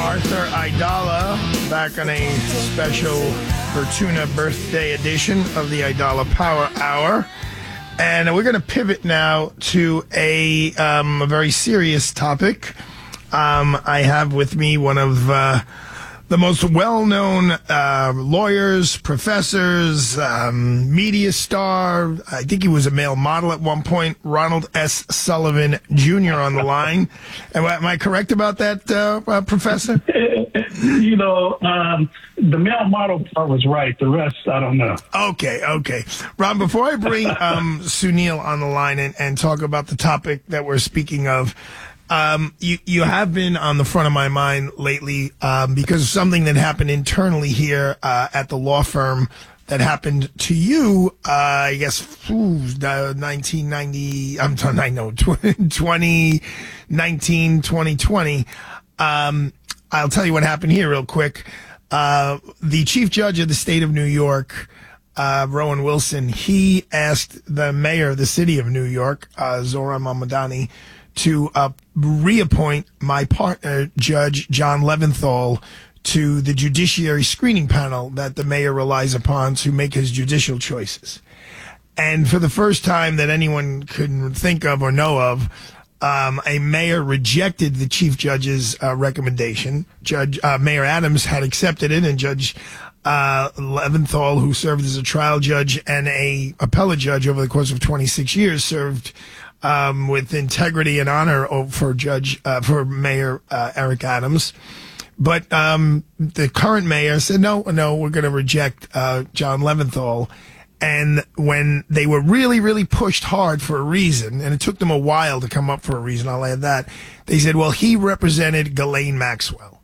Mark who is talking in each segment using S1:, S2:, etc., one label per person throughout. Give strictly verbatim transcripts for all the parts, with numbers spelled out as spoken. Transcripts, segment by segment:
S1: Arthur Aidala back on a special Fortuna birthday edition of the Aidala Power Hour. And we're going to pivot now to a, um, a very serious topic. Um, I have with me one of uh, the most well-known uh, lawyers, professors, um, media star. I think he was a male model at one point, Ronald S. Sullivan Junior on the line. Am I, am I correct about that, uh, uh, Professor?
S2: You know, um, the male model part was right. The rest, I don't know.
S1: Okay, okay. Ron, before I bring um, Sunil on the line and, and talk about the topic that we're speaking of, um, you, you have been on the front of my mind lately um, because of something that happened internally here uh, at the law firm that happened to you, uh, I guess, ooh, uh, nineteen ninety, I'm sorry, I know, twenty nineteen, twenty twenty. Um, I'll tell you what happened here real quick. Uh, the chief judge of the state of New York, uh, Rowan Wilson, he asked the mayor of the city of New York, uh, Zohran Mamdani, to uh, reappoint my partner, Judge John Leventhal, to the judiciary screening panel that the mayor relies upon to make his judicial choices. And for the first time that anyone could think of or know of, Um, a mayor rejected the chief judge's uh, recommendation. Judge uh, Mayor Adams had accepted it, and Judge uh, Leventhal, who served as a trial judge and a appellate judge over the course of twenty-six years, served um, with integrity and honor for Judge uh, for Mayor uh, Eric Adams. But um, the current mayor said, no, no, we're going to reject uh, John Leventhal. And when they were really, really pushed hard for a reason, and it took them a while to come up for a reason, I'll add that, they said, well, he represented Ghislaine Maxwell.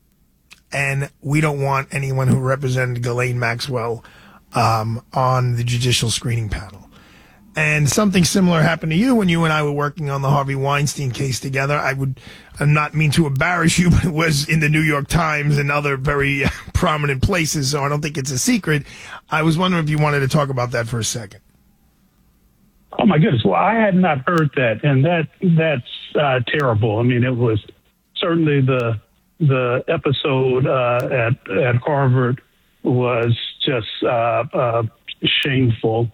S1: And we don't want anyone who represented Ghislaine Maxwell um, on the judicial screening panel. And something similar happened to you when you and I were working on the Harvey Weinstein case together. I would not mean to embarrass you, but it was in the New York Times and other very prominent places, so I don't think it's a secret. I was wondering if you wanted to talk about that for a second.
S2: Oh, my goodness. Well, I had not heard that, and that that's uh, terrible. I mean, it was certainly the the episode uh, at, at Harvard was just uh, uh, shameful.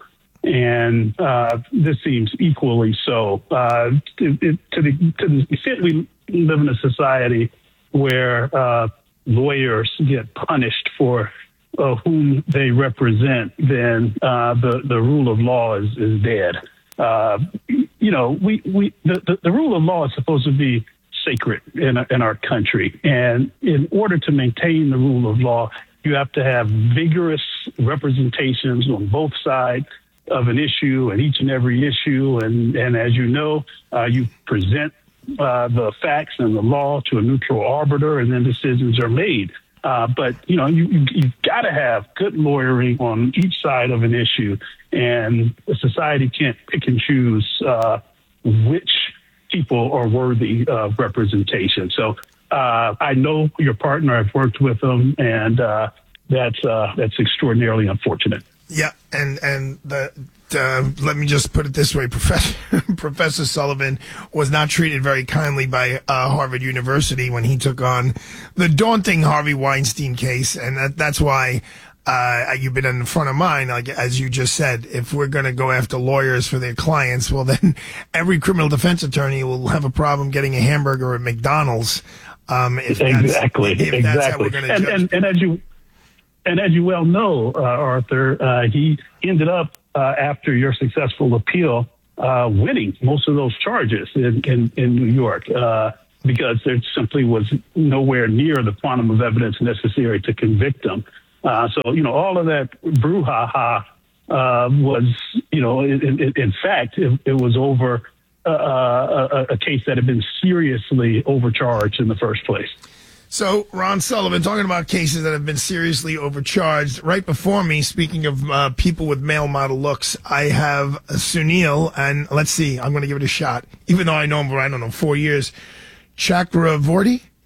S2: And uh, this seems equally so. Uh, it, it, to the to the extent we live in a society where uh, lawyers get punished for uh, whom they represent, then uh, the the rule of law is is dead. Uh, you know, we we the, the, the rule of law is supposed to be sacred in in our country, and in order to maintain the rule of law, you have to have vigorous representations on both sides of an issue and each and every issue. And, and as you know, uh, you present uh, the facts and the law to a neutral arbiter, and then decisions are made. Uh, but, you know, you, you, you've got to have good lawyering on each side of an issue, and a society can't pick and choose uh, which people are worthy of representation. So uh, I know your partner. I've worked with them, and uh, that's uh, that's extraordinarily unfortunate.
S1: Yeah, and and the, uh, let me just put it this way, Professor Professor Sullivan was not treated very kindly by uh, Harvard University when he took on the daunting Harvey Weinstein case, and that, that's why uh, you've been in the front of mind. Like as you just said, if we're going to go after lawyers for their clients, well then every criminal defense attorney will have a problem getting a hamburger at McDonald's. Um, if
S2: exactly,
S1: that's, if
S2: exactly.
S1: That's how we're going to
S2: and,
S1: judge.
S2: And, and as you. And as you well know, uh, Arthur, uh, he ended up, uh, after your successful appeal, uh, winning most of those charges in, in, in New York uh, because there simply was nowhere near the quantum of evidence necessary to convict him. Uh, so, you know, all of that brouhaha uh, was, you know, in, in, in fact, it, it was over uh, a, a case that had been seriously overcharged in the first place.
S1: So, Ron Sullivan, talking about cases that have been seriously overcharged. Right before me, speaking of uh, people with male model looks, I have Sunil, and let's see, I'm going to give it a shot. Even though I know him for, I don't know, four years. Chakravorty?
S3: Perfect.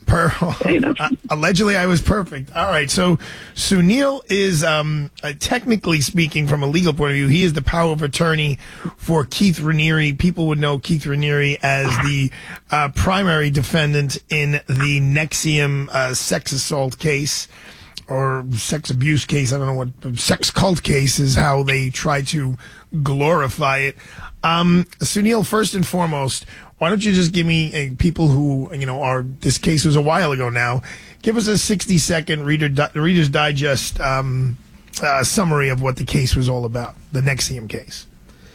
S1: Per- uh, allegedly, I was perfect. All right. So Sunil is, um, uh, technically speaking, from a legal point of view, he is the power of attorney for Keith Raniere. People would know Keith Raniere as the uh, primary defendant in the Nexium uh, sex assault case or sex abuse case. I don't know what sex cult case is how they try to glorify it. Um, Sunil, first and foremost, why don't you just give me uh, people who, you know, are, this case was a while ago now, give us a sixty second Reader di- Reader's Digest um, uh, summary of what the case was all about, the Nexium case.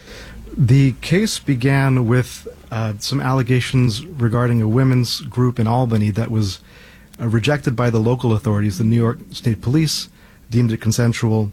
S3: The case began with uh, some allegations regarding a women's group in Albany that was uh, rejected by the local authorities. The New York State Police deemed it consensual.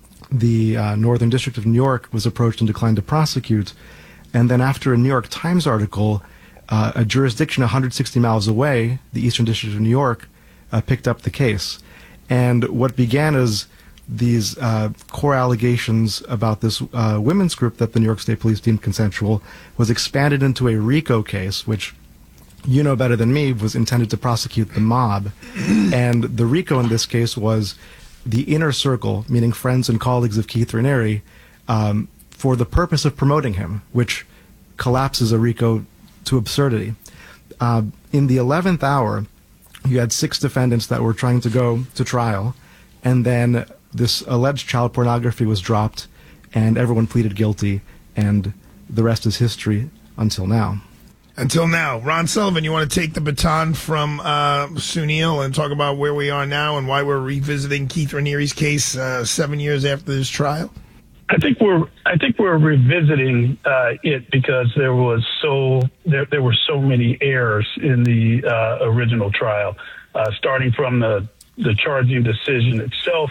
S3: The uh, Northern District of New York was approached and declined to prosecute. And then after a New York Times article, uh, a jurisdiction one hundred sixty miles away, the Eastern District of New York, uh, picked up the case. And what began as these uh, core allegations about this uh, women's group that the New York State Police deemed consensual was expanded into a RICO case, which you know better than me was intended to prosecute the mob. And the RICO in this case was the inner circle, meaning friends and colleagues of Keith Raniere, um, for the purpose of promoting him, which collapses a RICO to absurdity. Uh, in the eleventh hour, you had six defendants that were trying to go to trial, and then this alleged child pornography was dropped, and everyone pleaded guilty, and the rest is history until now.
S1: Until now. Ron Sullivan, you want to take the baton from uh, Sunil and talk about where we are now and why we're revisiting Keith Raniere's case uh, seven years after this trial?
S2: I think we're I think we're revisiting uh, it because there was so there there were so many errors in the uh, original trial, uh, starting from the the charging decision itself,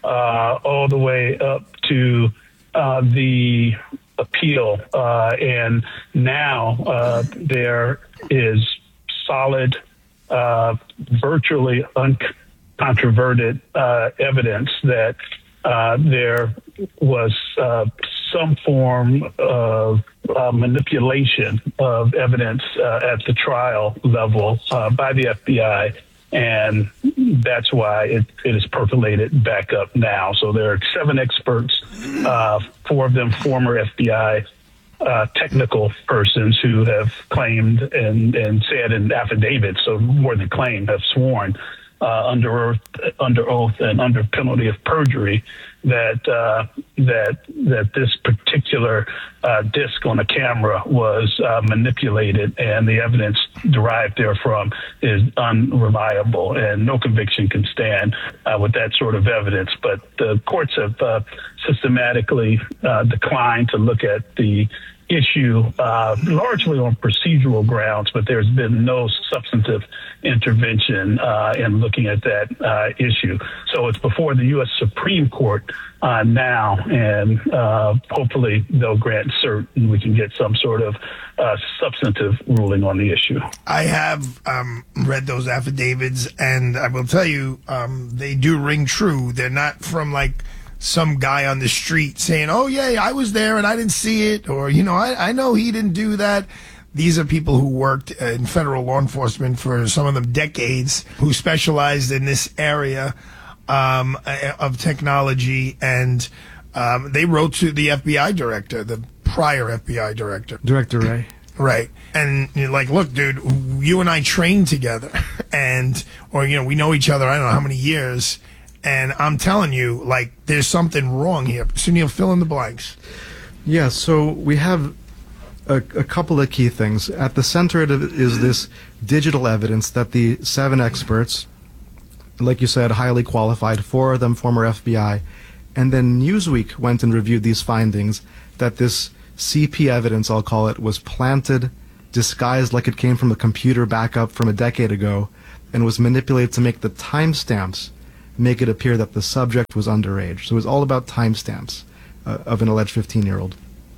S2: uh, all the way up to uh, the appeal, uh, and now uh, there is solid, uh, virtually uncontroverted uh, evidence that uh, there was uh, some form of uh, manipulation of evidence uh, at the trial level uh, by the F B I, and that's why it, it is percolated back up now. So there are seven experts, uh, four of them former F B I uh, technical persons who have claimed and, and said in affidavits, so more than claim, have sworn uh, under oath, under oath and under penalty of perjury that uh, that that this particular uh, disc on a camera was uh, manipulated, and the evidence derived therefrom is unreliable, and no conviction can stand uh, with that sort of evidence. But the courts have uh, systematically uh, declined to look at the issue uh, largely on procedural grounds, but there's been no substantive intervention uh, in looking at that uh, issue. So it's before the U S Supreme Court uh, now, and uh, hopefully they'll grant cert and we can get some sort of uh, substantive ruling on the issue.
S1: I have um, read those affidavits, and I will tell you, um, they do ring true. They're not from like some guy on the street saying, oh, yeah, I was there and I didn't see it, or, you know, I, I know he didn't do that. These are people who worked in federal law enforcement for some of them decades, who specialized in this area um, of technology, and um, they wrote to the F B I director, the prior F B I director.
S3: Director Wray.
S1: Right. And you're like, look, dude, you and I trained together, and, or, you know, we know each other, I don't know how many years, and I'm telling you, like, there's something wrong here. Sunil, fill in the blanks.
S3: Yeah, so we have a, a couple of key things. At the center of it is this digital evidence that the seven experts, like you said, highly qualified, four of them former F B I, and then Newsweek went and reviewed these findings, that this C P evidence, I'll call it, was planted, disguised like it came from a computer backup from a decade ago, and was manipulated to make the timestamps make it appear that the subject was underage. So it was all about timestamps uh, of an alleged fifteen-year-old.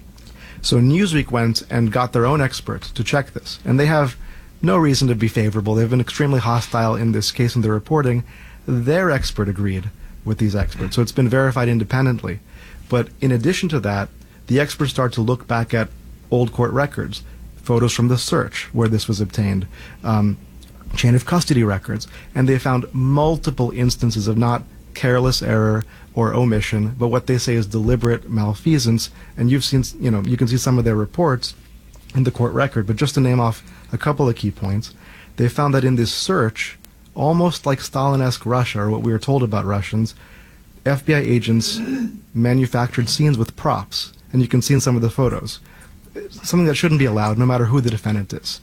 S3: So Newsweek went and got their own expert to check this, and they have no reason to be favorable. They've been extremely hostile in this case in their reporting. Their expert agreed with these experts, so it's been verified independently. But in addition to that, the experts start to look back at old court records, photos from the search where this was obtained, um, chain of custody records, and they found multiple instances of not careless error or omission, but what they say is deliberate malfeasance. And you've seen, you know, you can see some of their reports in the court record. But just to name off a couple of key points, they found that in this search, almost like Stalin-esque Russia, or what we were told about Russians, F B I agents manufactured scenes with props, and you can see in some of the photos, something that shouldn't be allowed, no matter who the defendant is.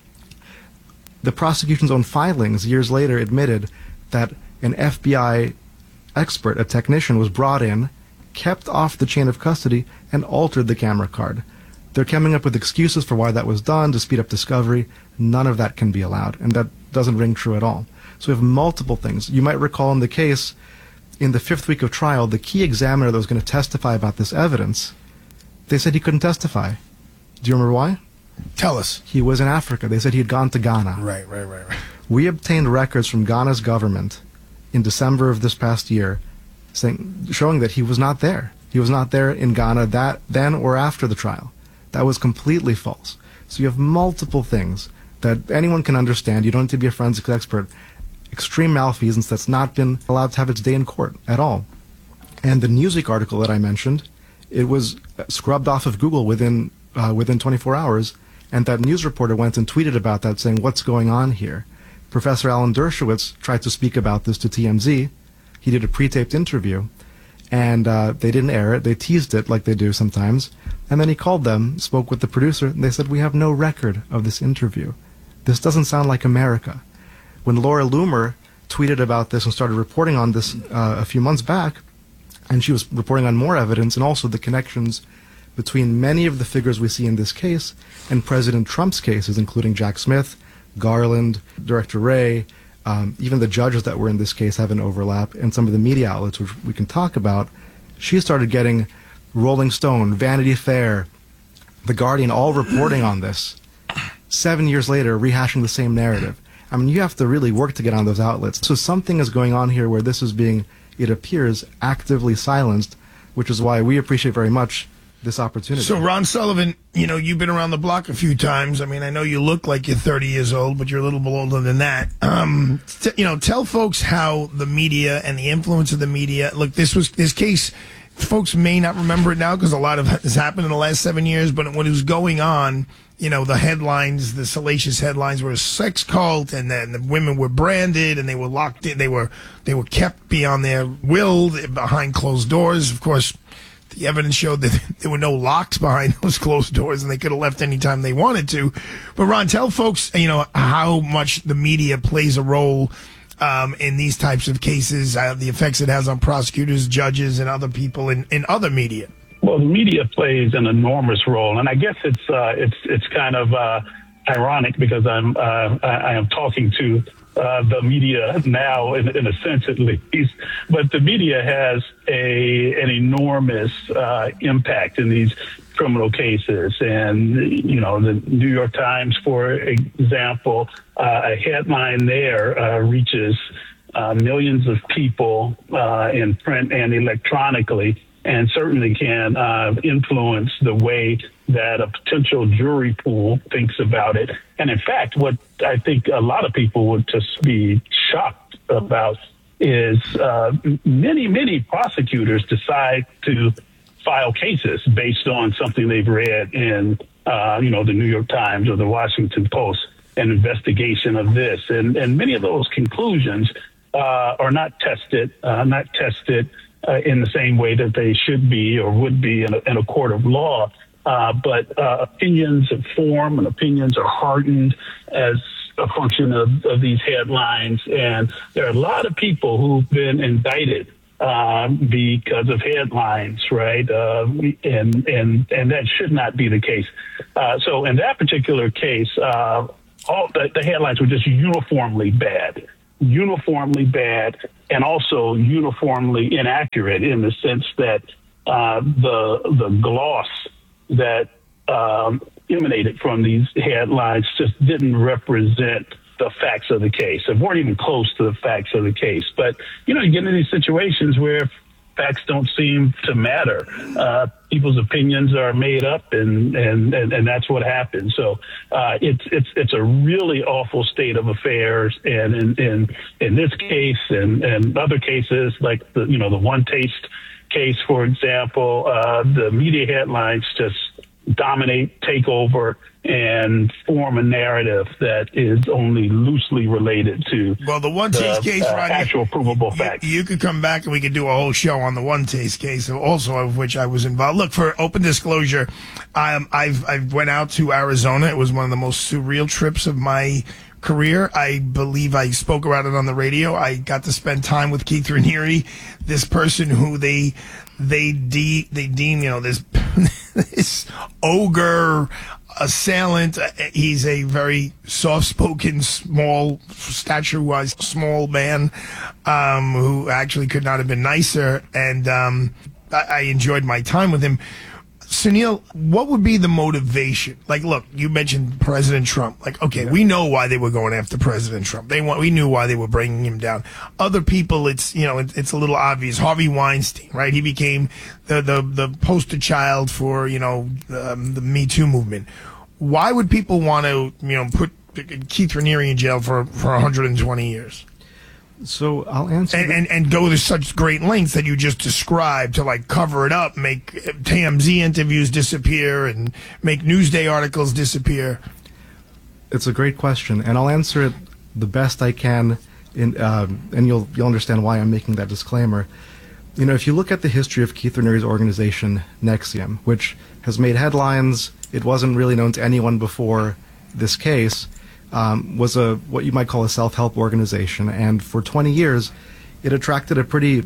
S3: The prosecution's own filings years later admitted that an F B I expert, a technician, was brought in, kept off the chain of custody, and altered the camera card. They're coming up with excuses for why that was done, to speed up discovery. None of that can be allowed, and that doesn't ring true at all. So we have multiple things. You might recall in the case, in the fifth week of trial, the key examiner that was going to testify about this evidence, they said he couldn't testify. Do you remember why?
S1: Tell us.
S3: He was in Africa. They said he had gone to Ghana.
S1: Right, right, right, right.
S3: We obtained records from Ghana's government in December of this past year, saying, showing that he was not there. He was not there in Ghana that then or after the trial. That was completely false. So you have multiple things that anyone can understand. You don't need to be a forensics expert. Extreme malfeasance that's not been allowed to have its day in court at all. And the Newsweek article that I mentioned, it was scrubbed off of Google within uh, within twenty-four hours, and that news reporter went and tweeted about that, saying, what's going on here? Professor Alan Dershowitz tried to speak about this to T M Z. He did a pre-taped interview, and uh, they didn't air it. They teased it like they do sometimes. And then he called them, spoke with the producer, and they said, we have no record of this interview. This doesn't sound like America. When Laura Loomer tweeted about this and started reporting on this uh, a few months back, and she was reporting on more evidence and also the connections between many of the figures we see in this case and President Trump's cases, including Jack Smith, Garland, Director Wray, um, even the judges that were in this case have an overlap, and some of the media outlets, which we can talk about. She started getting Rolling Stone, Vanity Fair, The Guardian, all reporting on this. Seven years later, rehashing the same narrative. I mean, you have to really work to get on those outlets. So something is going on here where this is being, it appears, actively silenced, which is why we appreciate very much this opportunity.
S1: So, Ron Sullivan, you know, you've been around the block a few times. I mean, I know you look like you're thirty years old, but you're a little bit older than that. Um, t- you know, tell folks how the media and the influence of the media, look, this was, this case, folks may not remember it now because a lot of has happened in the last seven years, but when it was going on, you know, the headlines, the salacious headlines were a sex cult, and then the women were branded, and they were locked in, they were, they were kept beyond their will behind closed doors. Of course, the evidence showed that there were no locks behind those closed doors, and they could have left anytime they wanted to. But Ron, tell folks, you know, how much the media plays a role um, in these types of cases, uh, the effects it has on prosecutors, judges, and other people in, in other media.
S2: Well, the media plays an enormous role, and I guess it's uh, it's it's kind of uh, ironic because I'm uh, I, I am talking to uh, the media now, in, in a sense at least. But the media has a an enormous uh, impact in these criminal cases, and you know, the New York Times, for example, uh, a headline there uh, reaches uh, millions of people uh, in print and electronically, and certainly can uh, influence the way that a potential jury pool thinks about it. And in fact, what I think a lot of people would just be shocked about is uh, many, many prosecutors decide to file cases based on something they've read in, uh, you know, the New York Times or the Washington Post, an investigation of this. And, and many of those conclusions uh, are not tested, uh, not tested Uh, in the same way that they should be or would be in a, in a court of law. Uh, but uh, opinions form and opinions are hardened as a function of, of these headlines. And there are a lot of people who've been indicted uh, because of headlines, right? Uh, and, and, and that should not be the case. Uh, so in that particular case, uh, all the, the headlines were just uniformly bad. uniformly bad and also uniformly inaccurate in the sense that uh, the the gloss that um, emanated from these headlines just didn't represent the facts of the case. It weren't even close to the facts of the case. But, you know, you get into these situations where facts don't seem to matter. Uh, people's opinions are made up, and, and, and, and that's what happens. So uh, it's it's it's a really awful state of affairs. And in in, in this case, and, and other cases like the you know the One Taste case, for example, uh, the media headlines just dominate, take over, and form a narrative that is only loosely related to
S1: well, the One Taste
S2: the,
S1: case,
S2: uh,
S1: Rodney,
S2: actual provable
S1: you,
S2: facts.
S1: You could come back and we could do a whole show on the One Taste case, also of which I was involved. Look, for open disclosure, um, I've I went out to Arizona. It was one of the most surreal trips of my career. I believe I spoke about it on the radio. I got to spend time with Keith Raniere, this person who they they de- they deem, you know, this this ogre assailant. He's a very soft-spoken, small, stature-wise, small man um, who actually could not have been nicer. And um, I-, I enjoyed my time with him. Sunil, what would be the motivation? Like, look, you mentioned President Trump. Like, okay, yeah. we know why they were going after President Trump. They want, we knew why they were bringing him down. Other people, it's, you know, it, it's a little obvious. Harvey Weinstein, right? He became the, the, the poster child for, you know, um, the Me Too movement. Why would people want to, you know, put Keith Raniere in jail for, for one hundred twenty years?
S3: So I'll answer.
S1: And, and and go to such great lengths that you just described to like cover it up, make T M Z interviews disappear, and make Newsday articles disappear.
S3: It's a great question, and I'll answer it the best I can. In um, and you'll you'll understand why I'm making that disclaimer. You know, if you look at the history of Keith Raniere's organization, NXIVM, which has made headlines, it wasn't really known to anyone before this case. Um, was a what you might call a self-help organization, and for twenty years, it attracted a pretty,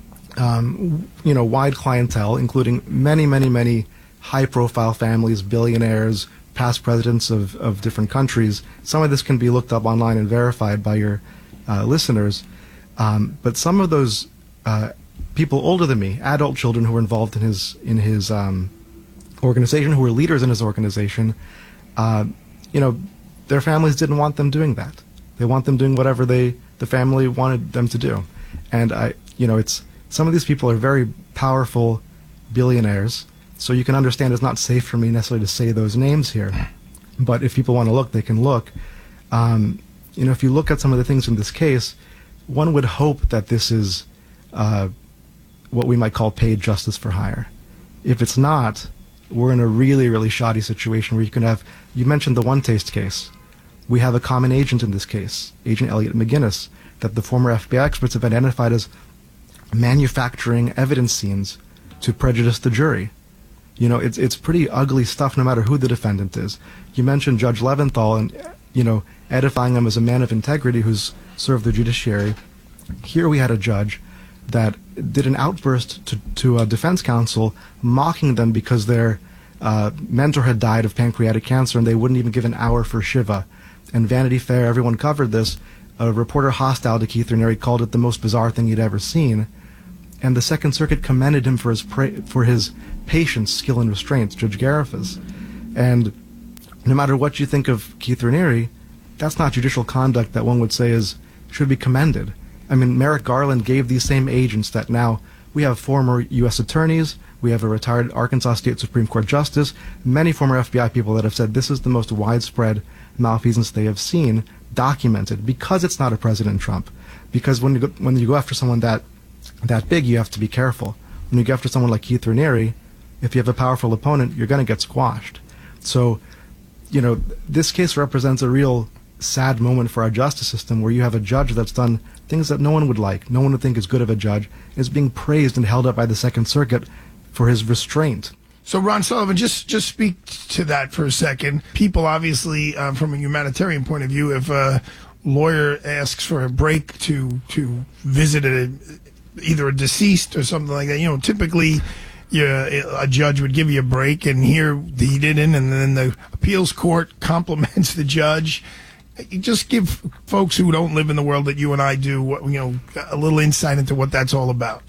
S3: um, you know, wide clientele, including many, many, many high-profile families, billionaires, past presidents of, of different countries. Some of this can be looked up online and verified by your uh, listeners, um, but some of those uh, people older than me, adult children who were involved in his in his um, organization, who were leaders in his organization, uh, you know. Their families didn't want them doing that. They want them doing whatever they the family wanted them to do. And I, you know, it's some of these people are very powerful billionaires. So you can understand it's not safe for me necessarily to say those names here. But if people want to look, they can look. Um, you know, if you look at some of the things in this case, one would hope that this is uh, what we might call paid justice for hire. If it's not, we're in a really, really shoddy situation where you can have, you mentioned the One Taste case. We have a common agent in this case, Agent Elliot McGinnis, that the former F B I experts have identified as manufacturing evidence scenes to prejudice the jury. You know, it's it's pretty ugly stuff no matter who the defendant is. You mentioned Judge Leventhal and, you know, edifying him as a man of integrity who's served the judiciary. Here we had a judge that did an outburst to, to a defense counsel mocking them because their uh, mentor had died of pancreatic cancer and they wouldn't even give an hour for Shiva. And Vanity Fair, everyone covered this. A reporter hostile to Keith Raniere called it the most bizarre thing he'd ever seen. And the Second Circuit commended him for his pra- for his patience, skill, and restraint, Judge Garifas. And no matter what you think of Keith Raniere, that's not judicial conduct that one would say is should be commended. I mean, Merrick Garland gave these same agents that now we have former U S attorneys, we have a retired Arkansas State Supreme Court justice, many former F B I people that have said this is the most widespread malfeasance they have seen documented because it's not a President Trump. Because when you go, when you go after someone that that big, you have to be careful. When you go after someone like Keith Raniere, if you have a powerful opponent, you're going to get squashed. So, you know, this case represents a real sad moment for our justice system where you have a judge that's done things that no one would like, no one would think is good of a judge, is being praised and held up by the Second Circuit for his restraint.
S1: So, Ron Sullivan, just just speak to that for a second. People, obviously, uh, from a humanitarian point of view, if a lawyer asks for a break to to visit a, either a deceased or something like that, you know, typically you, a judge would give you a break, and here he didn't, and then the appeals court compliments the judge. You just give folks who don't live in the world that you and I do, you know, a little insight into what that's all about.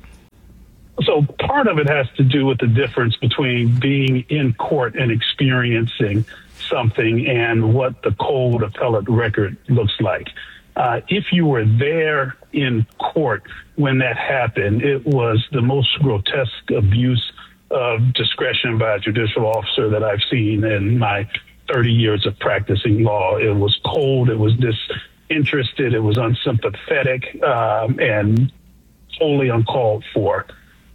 S2: So part of it has to do with the difference between being in court and experiencing something and what the cold appellate record looks like. Uh, if you were there in court when that happened, it was the most grotesque abuse of discretion by a judicial officer that I've seen in my thirty years of practicing law. It was cold, it was disinterested, it was unsympathetic, um, and wholly uncalled for.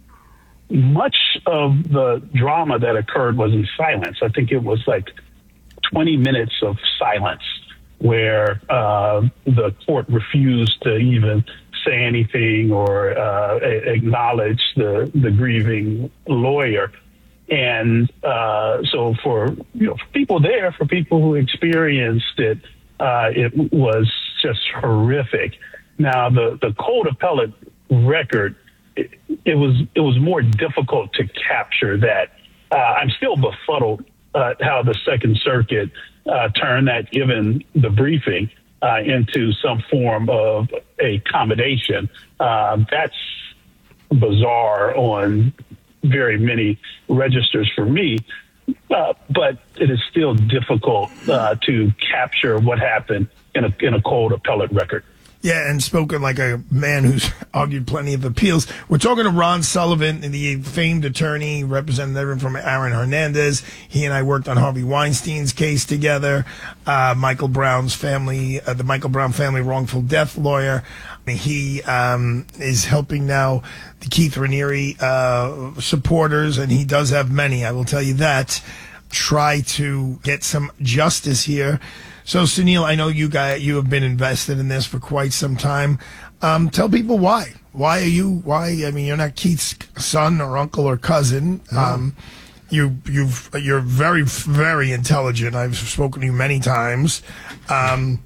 S2: Much of the drama that occurred was in silence. I think it was like twenty minutes of silence where uh, the court refused to even say anything or uh, acknowledge the, the grieving lawyer. And uh, so for, you know, for people there, for people who experienced it, uh, it was just horrific. Now, the, the cold appellate record, it, it was it was more difficult to capture that. Uh, I'm still befuddled uh, how the Second Circuit uh, turned that, given the briefing, uh, into some form of accommodation. Uh, that's bizarre on very many registers for me, uh, but it is still difficult uh, to capture what happened in a in a cold appellate record.
S1: Yeah, and spoken like a man who's argued plenty of appeals. We're talking to Ron Sullivan, the famed attorney, representative from Aaron Hernandez. He and I worked on Harvey Weinstein's case together. Uh, Michael Brown's family, uh, the Michael Brown family wrongful death lawyer. He um, is helping now the Keith Raniere uh, supporters, and he does have many, I will tell you that, try to get some justice here. So, Sunil, I know you guys, you have been invested in this for quite some time. Um, tell people why. Why are you? Why? I mean, you're not Keith's son or uncle or cousin. No. Um, you, you've, you're very, very intelligent. I've spoken to you many times. Um,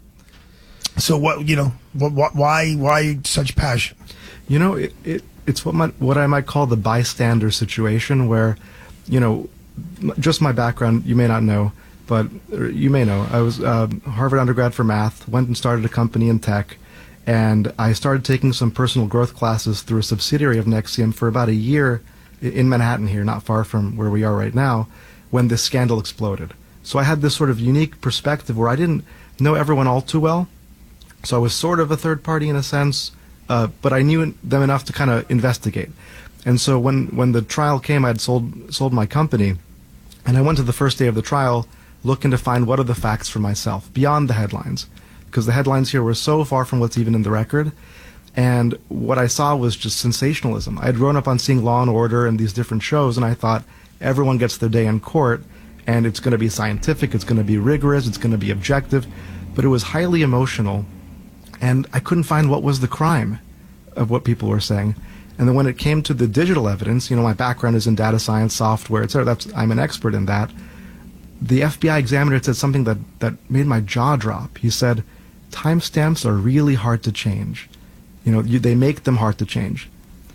S1: so, what you know? What, what? Why? Why such passion?
S3: You know, it, it it's what my, what I might call the bystander situation, where, you know, just my background. You may not know. But you may know, I was uh, Harvard undergrad for math, went and started a company in tech, and I started taking some personal growth classes through a subsidiary of Nexium for about a year in Manhattan here, not far from where we are right now, when this scandal exploded. So I had this sort of unique perspective where I didn't know everyone all too well, so I was sort of a third party in a sense, uh, but I knew them enough to kind of investigate. And so when, when the trial came, I had sold, sold my company, and I went to the first day of the trial looking to find what are the facts for myself, beyond the headlines, because the headlines here were so far from what's even in the record. And what I saw was just sensationalism. I had grown up on seeing Law and Order and these different shows, and I thought everyone gets their day in court, and it's going to be scientific, it's going to be rigorous, it's going to be objective, but it was highly emotional, and I couldn't find what was the crime of what people were saying. And then when it came to the digital evidence, you know, my background is in data science, software, et cetera. That's, I'm an expert in that. The F B I examiner said something that, that made my jaw drop. He said, timestamps are really hard to change. You know, you, they make them hard to change.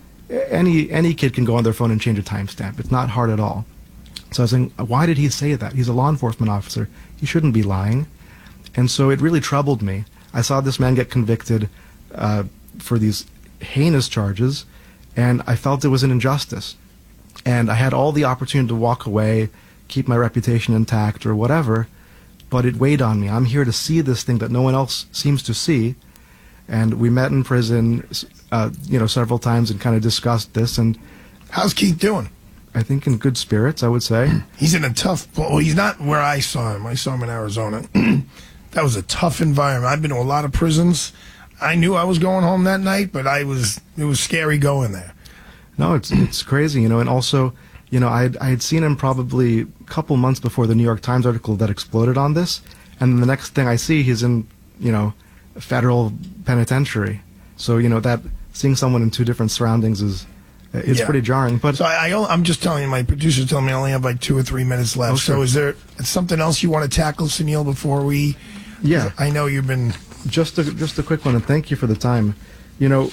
S3: Any any kid can go on their phone and change a timestamp. It's not hard at all. So I was saying, why did he say that? He's a law enforcement officer. He shouldn't be lying. And so it really troubled me. I saw this man get convicted uh, for these heinous charges, and I felt it was an injustice. And I had all the opportunity to walk away, keep my reputation intact or whatever, but it weighed on me. I'm here to see this thing that no one else seems to see. And we met in prison, uh, you know, several times and kind of discussed this. And
S1: how's Keith doing?
S3: I think in good spirits, I would say.
S1: He's in a tough, well, he's not where I saw him. I saw him in Arizona. That was a tough environment. I've been to a lot of prisons. I knew I was going home that night, but I was, it was scary going there.
S3: No, it's, it's crazy, you know, and also, you know, I had, I had seen him probably a couple months before the New York Times article that exploded on this, and then the next thing I see, he's in, you know, a federal penitentiary. So, you know, that seeing someone in two different surroundings is, it's yeah. pretty jarring. But
S1: so I, I, I'm just telling you, my producer's telling me I only have like two or three minutes left. Oh, sure. So is there something else you want to tackle, Sunil, before we?
S3: Yeah,
S1: I know you've been
S3: just a just a quick one, and thank you for the time. You know,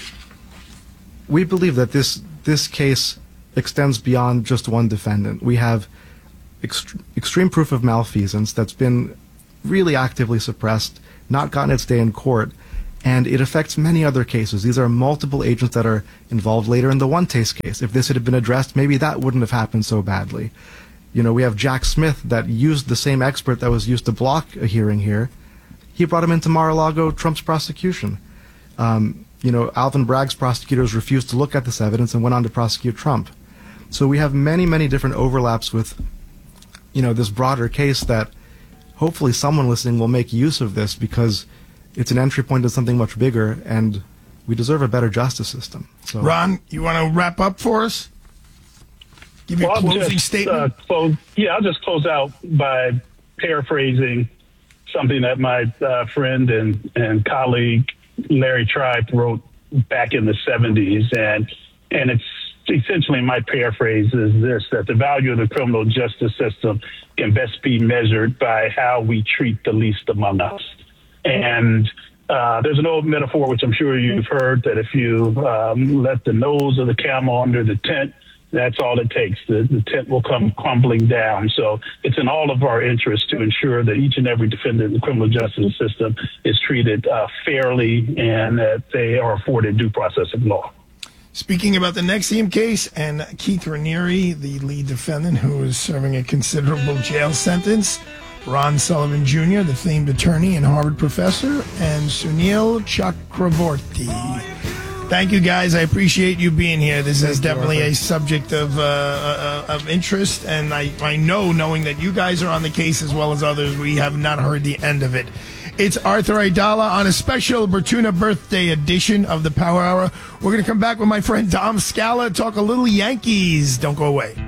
S3: we believe that this this case extends beyond just one defendant. We have ext- extreme proof of malfeasance that's been really actively suppressed, not gotten its day in court, and it affects many other cases. These are multiple agents that are involved later in the One Taste case. If this had been addressed, maybe that wouldn't have happened so badly. You know, we have Jack Smith that used the same expert that was used to block a hearing here, he brought him into Mar-a-Lago, Trump's prosecution. Um, you know, Alvin Bragg's prosecutors refused to look at this evidence and went on to prosecute Trump. So we have many, many different overlaps with, you know, this broader case that hopefully someone listening will make use of this, because it's an entry point to something much bigger, and we deserve a better justice system. So,
S1: Ron, you want to wrap up for us? Give your
S2: Well, I'll
S1: closing
S2: just,
S1: statement.
S2: Uh, close, yeah, I'll just close out by paraphrasing something that my uh, friend and, and colleague Larry Tribe wrote back in the seventies. And, and it's essentially, my paraphrase is this, that the value of the criminal justice system can best be measured by how we treat the least among us. And uh, there's an old metaphor, which I'm sure you've heard, that if you um, let the nose of the camel under the tent, that's all it takes. The, the tent will come crumbling down. So it's in all of our interest to ensure that each and every defendant in the criminal justice system is treated uh, fairly and that they are afforded due process of law.
S1: Speaking about the N X I V M case, and Keith Raniere, the lead defendant who is serving a considerable jail sentence, Ron Sullivan Junior, the famed attorney and Harvard professor, and Sunil Chakravorty. Thank you, guys. I appreciate you being here. This is definitely a subject of uh, uh, of interest, and I, I know, knowing that you guys are on the case as well as others, we have not heard the end of it. It's Arthur Aidala on a special Bertuna birthday edition of the Power Hour. We're going to come back with my friend Dom Scala, talk a little Yankees. Don't go away.